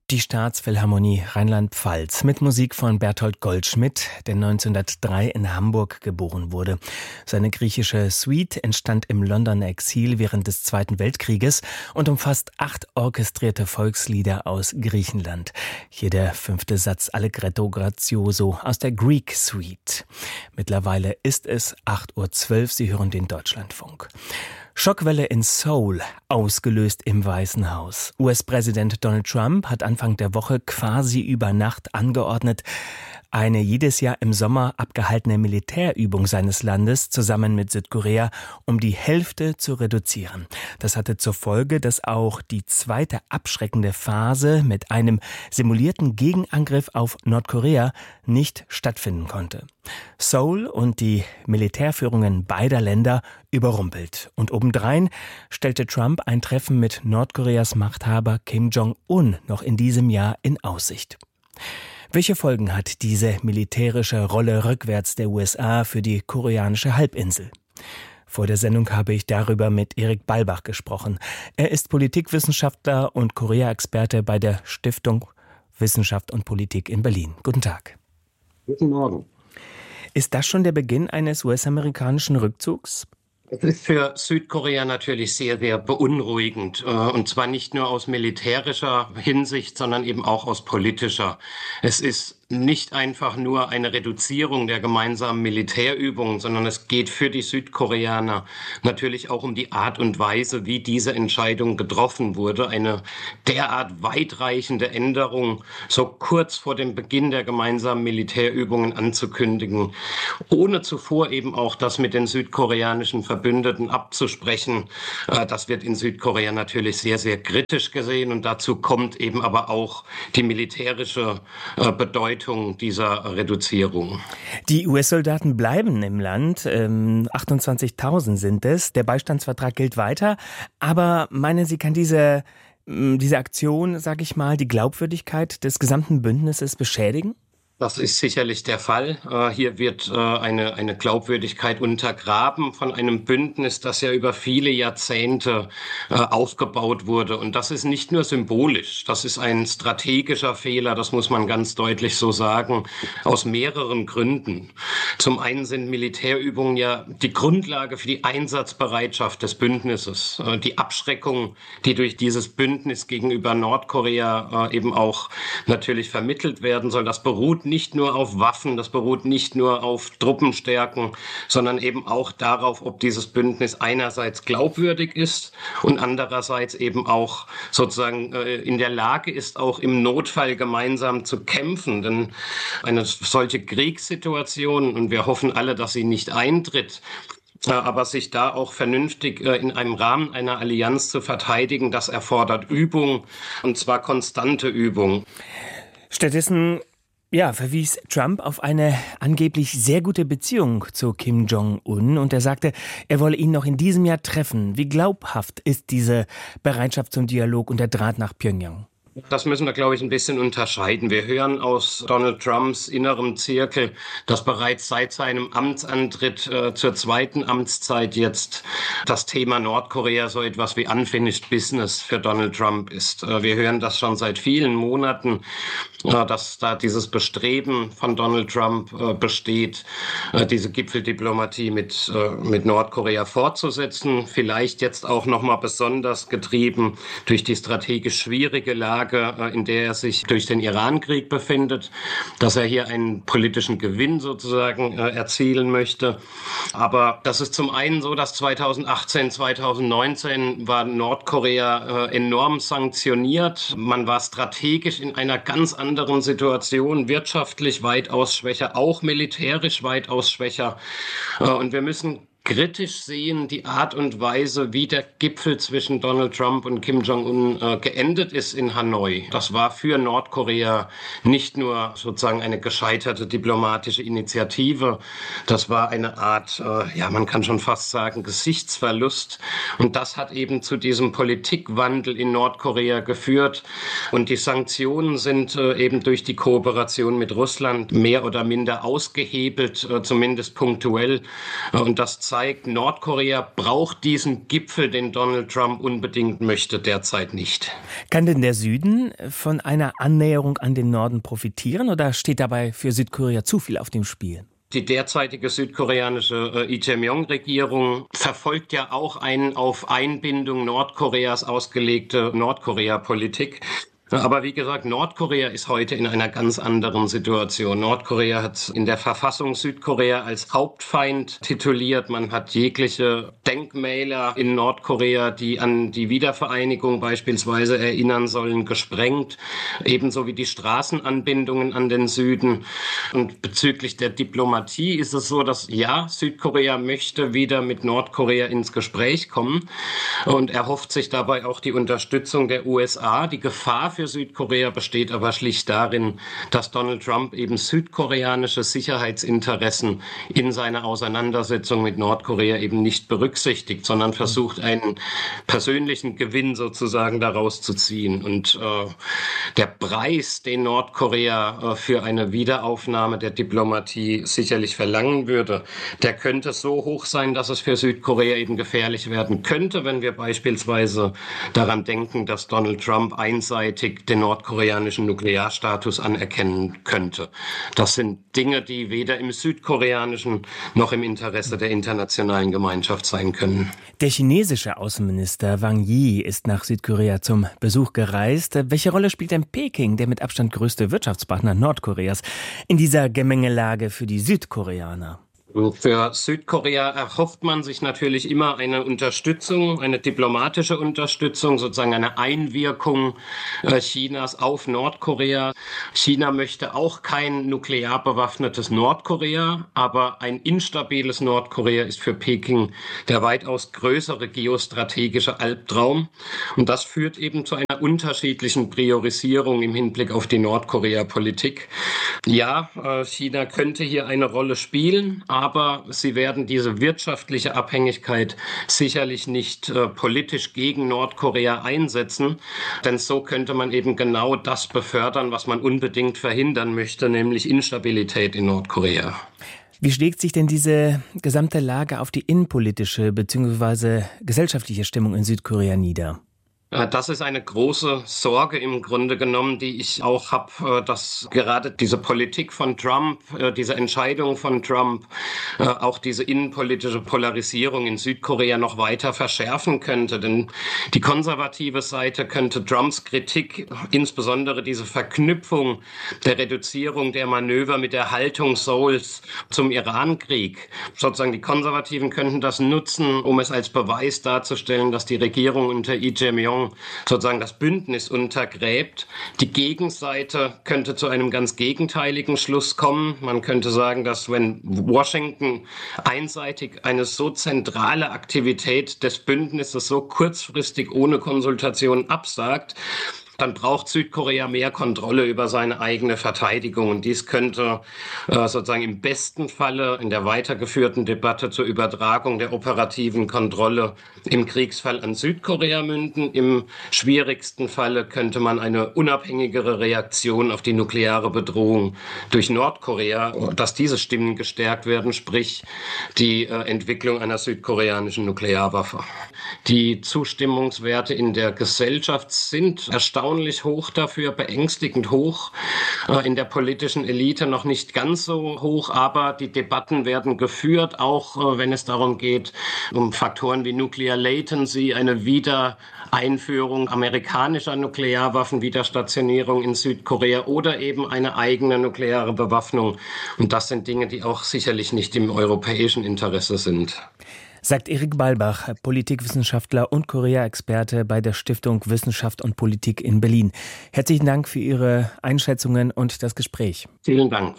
Die Staatsphilharmonie Rheinland-Pfalz mit Musik von Bertolt Goldschmidt, der 1903 in Hamburg geboren wurde. Seine griechische Suite entstand im Londoner Exil während des Zweiten Weltkrieges und umfasst 8 orchestrierte Volkslieder aus Griechenland. Hier der 5. Satz Allegretto grazioso aus der Greek Suite. Mittlerweile ist es 8:12 Uhr, Sie hören den Deutschlandfunk. Schockwelle in Seoul, ausgelöst im Weißen Haus. US-Präsident Donald Trump hat Anfang der Woche quasi über Nacht angeordnet, eine jedes Jahr im Sommer abgehaltene Militärübung seines Landes zusammen mit Südkorea um die Hälfte zu reduzieren. Das hatte zur Folge, dass auch die zweite abschreckende Phase mit einem simulierten Gegenangriff auf Nordkorea nicht stattfinden konnte. Seoul und die Militärführungen beider Länder überrumpelt. Und obendrein stellte Trump ein Treffen mit Nordkoreas Machthaber Kim Jong-un noch in diesem Jahr in Aussicht. Welche Folgen hat diese militärische Rolle rückwärts der USA für die koreanische Halbinsel? Vor der Sendung habe ich darüber mit Erik Balbach gesprochen. Er ist Politikwissenschaftler und Korea-Experte bei der Stiftung Wissenschaft und Politik in Berlin. Guten Tag. Guten Morgen. Ist das schon der Beginn eines US-amerikanischen Rückzugs? Es ist für Südkorea natürlich sehr, sehr beunruhigend. Und zwar nicht nur aus militärischer Hinsicht, sondern eben auch aus politischer. Es ist nicht einfach nur eine Reduzierung der gemeinsamen Militärübungen, sondern es geht für die Südkoreaner natürlich auch um die Art und Weise, wie diese Entscheidung getroffen wurde. Eine derart weitreichende Änderung so kurz vor dem Beginn der gemeinsamen Militärübungen anzukündigen, ohne zuvor eben auch das mit den südkoreanischen Verbündeten abzusprechen. Das wird in Südkorea natürlich sehr, sehr kritisch gesehen und dazu kommt eben aber auch die militärische Bedeutung dieser Reduzierung. Die US-Soldaten bleiben im Land, 28.000 sind es. Der Beistandsvertrag gilt weiter. Aber meinen Sie, kann diese Aktion, sage ich mal, die Glaubwürdigkeit des gesamten Bündnisses beschädigen? Das ist sicherlich der Fall. Hier wird eine Glaubwürdigkeit untergraben von einem Bündnis, das ja über viele Jahrzehnte aufgebaut wurde. Und das ist nicht nur symbolisch, das ist ein strategischer Fehler, das muss man ganz deutlich so sagen, aus mehreren Gründen. Zum einen sind Militärübungen ja die Grundlage für die Einsatzbereitschaft des Bündnisses. Die Abschreckung, die durch dieses Bündnis gegenüber Nordkorea eben auch natürlich vermittelt werden soll, das beruht nicht nur auf Waffen, das beruht nicht nur auf Truppenstärken, sondern eben auch darauf, ob dieses Bündnis einerseits glaubwürdig ist und andererseits eben auch sozusagen in der Lage ist, auch im Notfall gemeinsam zu kämpfen. Denn eine solche Kriegssituation, und wir hoffen alle, dass sie nicht eintritt, aber sich da auch vernünftig in einem Rahmen einer Allianz zu verteidigen, das erfordert Übung, und zwar konstante Übung. Stattdessen verwies Trump auf eine angeblich sehr gute Beziehung zu Kim Jong-un und er sagte, er wolle ihn noch in diesem Jahr treffen. Wie glaubhaft ist diese Bereitschaft zum Dialog und der Draht nach Pyongyang? Das müssen wir, glaube ich, ein bisschen unterscheiden. Wir hören aus Donald Trumps innerem Zirkel, dass bereits seit seinem Amtsantritt zur zweiten Amtszeit jetzt das Thema Nordkorea so etwas wie Unfinished Business für Donald Trump ist. Wir hören das schon seit vielen Monaten, dass da dieses Bestreben von Donald Trump besteht, diese Gipfeldiplomatie mit Nordkorea fortzusetzen. Vielleicht jetzt auch nochmal besonders getrieben durch die strategisch schwierige Lage, in der er sich durch den Irankrieg befindet, dass er hier einen politischen Gewinn sozusagen erzielen möchte. Aber das ist zum einen so, dass 2018, 2019 war Nordkorea enorm sanktioniert. Man war strategisch in einer ganz anderen Situation, wirtschaftlich weitaus schwächer, auch militärisch weitaus schwächer. Und wir müssen kritisch sehen die Art und Weise, wie der Gipfel zwischen Donald Trump und Kim Jong-un geendet ist in Hanoi. Das war für Nordkorea nicht nur sozusagen eine gescheiterte diplomatische Initiative, das war eine Art, man kann schon fast sagen, Gesichtsverlust. Und das hat eben zu diesem Politikwandel in Nordkorea geführt. Und die Sanktionen sind eben durch die Kooperation mit Russland mehr oder minder ausgehebelt, zumindest punktuell. Und das zeigt zeigt, Nordkorea braucht diesen Gipfel, den Donald Trump unbedingt möchte, derzeit nicht. Kann denn der Süden von einer Annäherung an den Norden profitieren oder steht dabei für Südkorea zu viel auf dem Spiel? Die derzeitige südkoreanische Lee Jae-myung-Regierung verfolgt ja auch eine auf Einbindung Nordkoreas ausgelegte Nordkorea-Politik. Aber wie gesagt, Nordkorea ist heute in einer ganz anderen Situation. Nordkorea hat in der Verfassung Südkorea als Hauptfeind tituliert. Man hat jegliche Denkmäler in Nordkorea, die an die Wiedervereinigung beispielsweise erinnern sollen, gesprengt. Ebenso wie die Straßenanbindungen an den Süden. Und bezüglich der Diplomatie ist es so, dass ja, Südkorea möchte wieder mit Nordkorea ins Gespräch kommen. Und er hofft sich dabei auch die Unterstützung der USA. Die Gefahr für Südkorea besteht aber schlicht darin, dass Donald Trump eben südkoreanische Sicherheitsinteressen in seiner Auseinandersetzung mit Nordkorea eben nicht berücksichtigt, sondern versucht, einen persönlichen Gewinn sozusagen daraus zu ziehen. Und der Preis, den Nordkorea für eine Wiederaufnahme der Diplomatie sicherlich verlangen würde, der könnte so hoch sein, dass es für Südkorea eben gefährlich werden könnte, wenn wir beispielsweise daran denken, dass Donald Trump einseitig den nordkoreanischen Nuklearstatus anerkennen könnte. Das sind Dinge, die weder im südkoreanischen noch im Interesse der internationalen Gemeinschaft sein können. Der chinesische Außenminister Wang Yi ist nach Südkorea zum Besuch gereist. Welche Rolle spielt denn Peking, der mit Abstand größte Wirtschaftspartner Nordkoreas, in dieser Gemengelage für die Südkoreaner? Für Südkorea erhofft man sich natürlich immer eine Unterstützung, eine diplomatische Unterstützung, sozusagen eine Einwirkung Chinas auf Nordkorea. China möchte auch kein nuklear bewaffnetes Nordkorea, aber ein instabiles Nordkorea ist für Peking der weitaus größere geostrategische Albtraum. Und das führt eben zu einer unterschiedlichen Priorisierung im Hinblick auf die Nordkorea-Politik. Ja, China könnte hier eine Rolle spielen, aber sie werden diese wirtschaftliche Abhängigkeit sicherlich nicht politisch gegen Nordkorea einsetzen, denn so könnte man eben genau das befördern, was man unbedingt verhindern möchte, nämlich Instabilität in Nordkorea. Wie schlägt sich denn diese gesamte Lage auf die innenpolitische bzw. gesellschaftliche Stimmung in Südkorea nieder? Das ist eine große Sorge im Grunde genommen, die ich auch habe, dass gerade diese Politik von Trump, diese Entscheidung von Trump, auch diese innenpolitische Polarisierung in Südkorea noch weiter verschärfen könnte. Denn die konservative Seite könnte Trumps Kritik, insbesondere diese Verknüpfung der Reduzierung der Manöver mit der Haltung Seouls zum Irankrieg, sozusagen die Konservativen könnten das nutzen, um es als Beweis darzustellen, dass die Regierung unter Lee Jae-myung sozusagen das Bündnis untergräbt. Die Gegenseite könnte zu einem ganz gegenteiligen Schluss kommen. Man könnte sagen, dass wenn Washington einseitig eine so zentrale Aktivität des Bündnisses so kurzfristig ohne Konsultation absagt, dann braucht Südkorea mehr Kontrolle über seine eigene Verteidigung. Und dies könnte sozusagen im besten Falle in der weitergeführten Debatte zur Übertragung der operativen Kontrolle im Kriegsfall an Südkorea münden. Im schwierigsten Falle könnte man eine unabhängigere Reaktion auf die nukleare Bedrohung durch Nordkorea, dass diese Stimmen gestärkt werden, sprich die Entwicklung einer südkoreanischen Nuklearwaffe. Die Zustimmungswerte in der Gesellschaft sind erstaunlich hoch dafür, beängstigend hoch. In der politischen Elite noch nicht ganz so hoch, aber die Debatten werden geführt, auch wenn es darum geht, um Faktoren wie Nuclear Latency, eine Wiedereinführung amerikanischer Nuklearwaffen, Wiederstationierung in Südkorea oder eben eine eigene nukleare Bewaffnung. Und das sind Dinge, die auch sicherlich nicht im europäischen Interesse sind. Sagt Erik Balbach, Politikwissenschaftler und Korea-Experte bei der Stiftung Wissenschaft und Politik in Berlin. Herzlichen Dank für Ihre Einschätzungen und das Gespräch. Vielen Dank.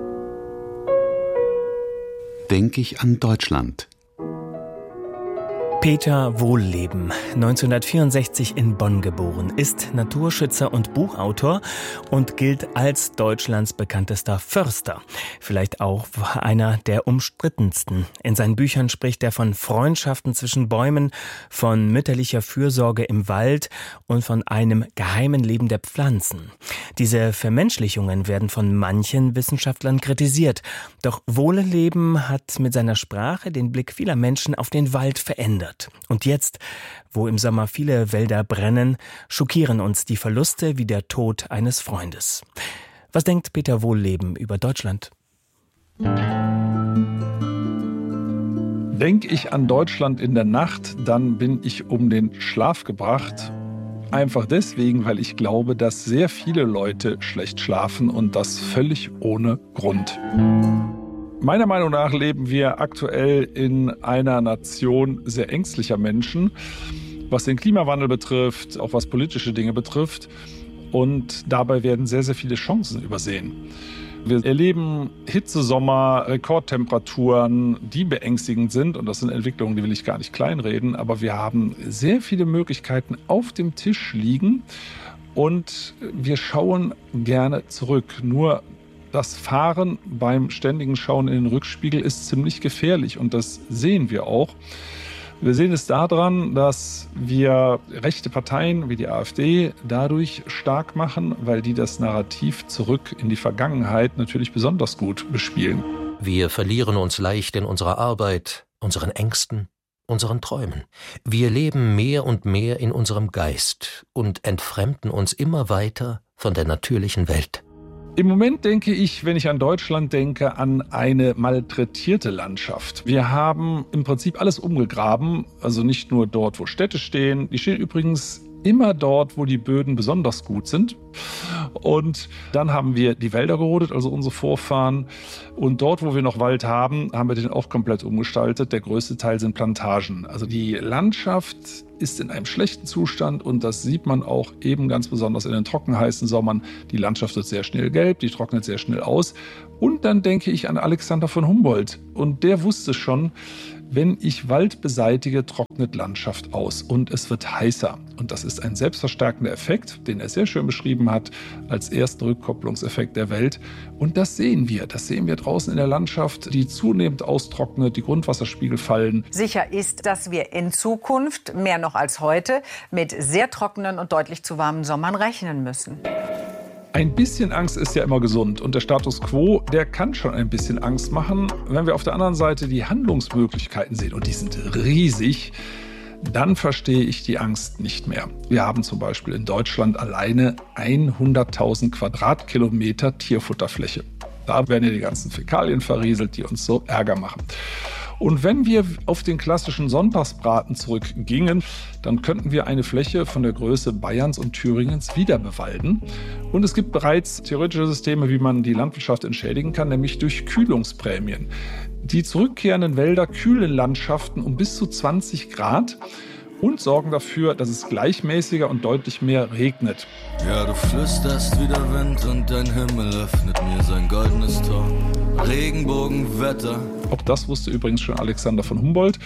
Denke ich an Deutschland. Peter Wohlleben, 1964 in Bonn geboren, ist Naturschützer und Buchautor und gilt als Deutschlands bekanntester Förster. Vielleicht auch einer der umstrittensten. In seinen Büchern spricht er von Freundschaften zwischen Bäumen, von mütterlicher Fürsorge im Wald und von einem geheimen Leben der Pflanzen. Diese Vermenschlichungen werden von manchen Wissenschaftlern kritisiert. Doch Wohlleben hat mit seiner Sprache den Blick vieler Menschen auf den Wald verändert. Und jetzt, wo im Sommer viele Wälder brennen, schockieren uns die Verluste wie der Tod eines Freundes. Was denkt Peter Wohlleben über Deutschland? Denke ich an Deutschland in der Nacht, dann bin ich um den Schlaf gebracht. Einfach deswegen, weil ich glaube, dass sehr viele Leute schlecht schlafen und das völlig ohne Grund. Meiner Meinung nach leben wir aktuell in einer Nation sehr ängstlicher Menschen, was den Klimawandel betrifft, auch was politische Dinge betrifft. Und dabei werden sehr, sehr viele Chancen übersehen. Wir erleben Hitzesommer, Rekordtemperaturen, die beängstigend sind. Und das sind Entwicklungen, die will ich gar nicht kleinreden. Aber wir haben sehr viele Möglichkeiten auf dem Tisch liegen. Und wir schauen gerne zurück. Nur das Fahren beim ständigen Schauen in den Rückspiegel ist ziemlich gefährlich und das sehen wir auch. Wir sehen es daran, dass wir rechte Parteien wie die AfD dadurch stark machen, weil die das Narrativ zurück in die Vergangenheit natürlich besonders gut bespielen. Wir verlieren uns leicht in unserer Arbeit, unseren Ängsten, unseren Träumen. Wir leben mehr und mehr in unserem Geist und entfremden uns immer weiter von der natürlichen Welt. Im Moment denke ich, wenn ich an Deutschland denke, an eine malträtierte Landschaft. Wir haben im Prinzip alles umgegraben, also nicht nur dort, wo Städte stehen. Die stehen übrigens immer dort, wo die Böden besonders gut sind. Und dann haben wir die Wälder gerodet, also unsere Vorfahren. Und dort, wo wir noch Wald haben, haben wir den auch komplett umgestaltet. Der größte Teil sind Plantagen. Also die Landschaft ist in einem schlechten Zustand und das sieht man auch eben ganz besonders in den trockenheißen Sommern. Die Landschaft wird sehr schnell gelb, die trocknet sehr schnell aus. Und dann denke ich an Alexander von Humboldt. Und der wusste schon, wenn ich Wald beseitige, trocknet Landschaft aus und es wird heißer. Und das ist ein selbstverstärkender Effekt, den er sehr schön beschrieben hat, als ersten Rückkopplungseffekt der Welt. Und das sehen wir. Das sehen wir draußen in der Landschaft, die zunehmend austrocknet, die Grundwasserspiegel fallen. Sicher ist, dass wir in Zukunft, mehr noch als heute, mit sehr trockenen und deutlich zu warmen Sommern rechnen müssen. Ein bisschen Angst ist ja immer gesund und der Status quo, der kann schon ein bisschen Angst machen. Wenn wir auf der anderen Seite die Handlungsmöglichkeiten sehen und die sind riesig, dann verstehe ich die Angst nicht mehr. Wir haben zum Beispiel in Deutschland alleine 100.000 Quadratkilometer Tierfutterfläche. Da werden ja die ganzen Fäkalien verrieselt, die uns so Ärger machen. Und wenn wir auf den klassischen Sonntagsbraten zurückgingen, dann könnten wir eine Fläche von der Größe Bayerns und Thüringens wieder bewalden. Und es gibt bereits theoretische Systeme, wie man die Landwirtschaft entschädigen kann, nämlich durch Kühlungsprämien. Die zurückkehrenden Wälder kühlen Landschaften um bis zu 20 Grad und sorgen dafür, dass es gleichmäßiger und deutlich mehr regnet. Ja, du flüsterst wie der Wind und dein Himmel öffnet mir sein goldenes Tor. Regenbogenwetter. Auch das wusste übrigens schon Alexander von Humboldt.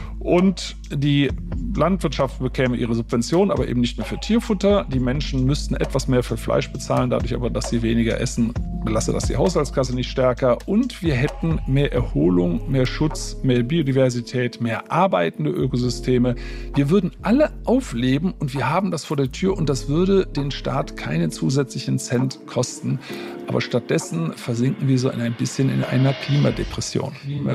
Und die Landwirtschaft bekäme ihre Subvention, aber eben nicht mehr für Tierfutter. Die Menschen müssten etwas mehr für Fleisch bezahlen, dadurch aber, dass sie weniger essen, belasse das die Haushaltskasse nicht stärker. Und wir hätten mehr Erholung, mehr Schutz, mehr Biodiversität, mehr arbeitende Ökosysteme. Wir würden alle aufleben und wir haben das vor der Tür und das würde den Staat keinen zusätzlichen Cent kosten. Aber stattdessen versinken wir so ein bisschen in einer Klimadepression.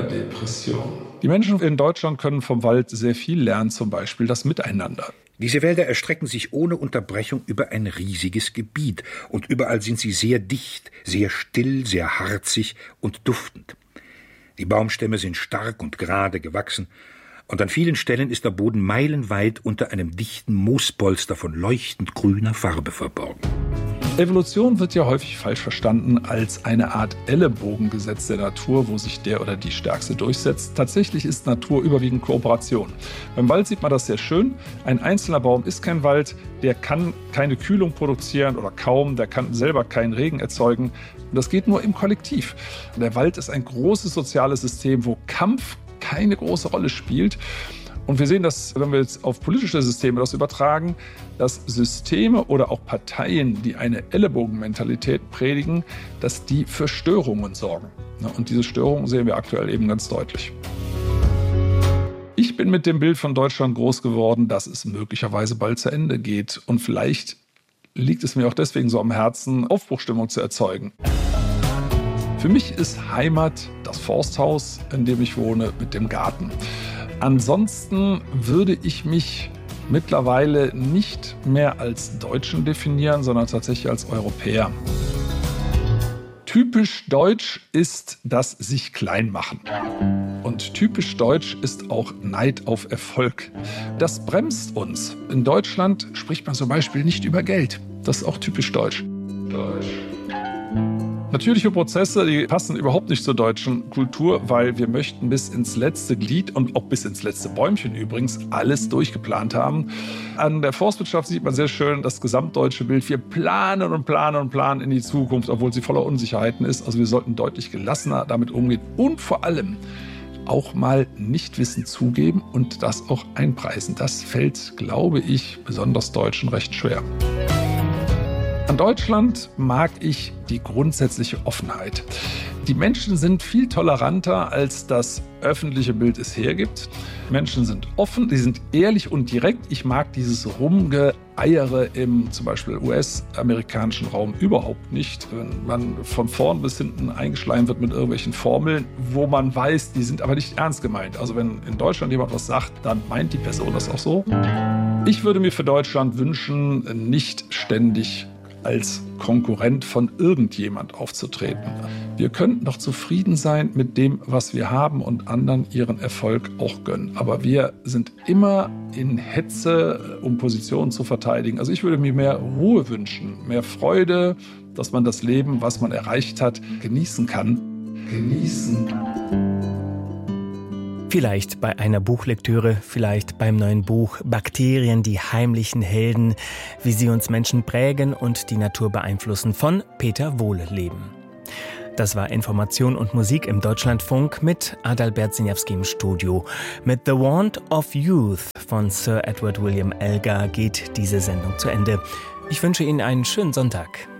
Die Menschen in Deutschland können vom Wald sehr viel lernen, zum Beispiel das Miteinander. Diese Wälder erstrecken sich ohne Unterbrechung über ein riesiges Gebiet und überall sind sie sehr dicht, sehr still, sehr harzig und duftend. Die Baumstämme sind stark und gerade gewachsen und an vielen Stellen ist der Boden meilenweit unter einem dichten Moospolster von leuchtend grüner Farbe verborgen. Evolution wird ja häufig falsch verstanden als eine Art Ellenbogengesetz der Natur, wo sich der oder die Stärkste durchsetzt. Tatsächlich ist Natur überwiegend Kooperation. Beim Wald sieht man das sehr schön. Ein einzelner Baum ist kein Wald, der kann keine Kühlung produzieren oder kaum, der kann selber keinen Regen erzeugen. Und das geht nur im Kollektiv. Der Wald ist ein großes soziales System, wo Kampf keine große Rolle spielt. Und wir sehen das, wenn wir jetzt auf politische Systeme das übertragen, dass Systeme oder auch Parteien, die eine Ellenbogenmentalität predigen, dass die für Störungen sorgen. Und diese Störungen sehen wir aktuell eben ganz deutlich. Ich bin mit dem Bild von Deutschland groß geworden, dass es möglicherweise bald zu Ende geht. Und vielleicht liegt es mir auch deswegen so am Herzen, Aufbruchstimmung zu erzeugen. Für mich ist Heimat das Forsthaus, in dem ich wohne, mit dem Garten. Ansonsten würde ich mich mittlerweile nicht mehr als Deutschen definieren, sondern tatsächlich als Europäer. Typisch deutsch ist das sich klein machen. Und typisch deutsch ist auch Neid auf Erfolg. Das bremst uns. In Deutschland spricht man zum Beispiel nicht über Geld. Das ist auch typisch deutsch. Natürliche Prozesse, die passen überhaupt nicht zur deutschen Kultur, weil wir möchten bis ins letzte Glied und auch bis ins letzte Bäumchen übrigens alles durchgeplant haben. An der Forstwirtschaft sieht man sehr schön das gesamtdeutsche Bild. Wir planen und planen und planen in die Zukunft, obwohl sie voller Unsicherheiten ist. Also wir sollten deutlich gelassener damit umgehen und vor allem auch mal Nichtwissen zugeben und das auch einpreisen. Das fällt, glaube ich, besonders Deutschen recht schwer. An Deutschland mag ich die grundsätzliche Offenheit. Die Menschen sind viel toleranter, als das öffentliche Bild es hergibt. Menschen sind offen, sie sind ehrlich und direkt. Ich mag dieses Rumgeeiere im zum Beispiel US-amerikanischen Raum überhaupt nicht. Wenn man von vorn bis hinten eingeschleimt wird mit irgendwelchen Formeln, wo man weiß, die sind aber nicht ernst gemeint. Also wenn in Deutschland jemand was sagt, dann meint die Person das auch so. Ich würde mir für Deutschland wünschen, nicht ständig als Konkurrent von irgendjemand aufzutreten. Wir könnten doch zufrieden sein mit dem, was wir haben und anderen ihren Erfolg auch gönnen. Aber wir sind immer in Hetze, um Positionen zu verteidigen. Also ich würde mir mehr Ruhe wünschen, mehr Freude, dass man das Leben, was man erreicht hat, genießen kann. Vielleicht bei einer Buchlektüre, vielleicht beim neuen Buch Bakterien, die heimlichen Helden, wie sie uns Menschen prägen und die Natur beeinflussen, von Peter Wohlleben. Das war Information und Musik im Deutschlandfunk mit Adalbert Siniawski im Studio. Mit The Want of Youth von Sir Edward William Elgar geht diese Sendung zu Ende. Ich wünsche Ihnen einen schönen Sonntag.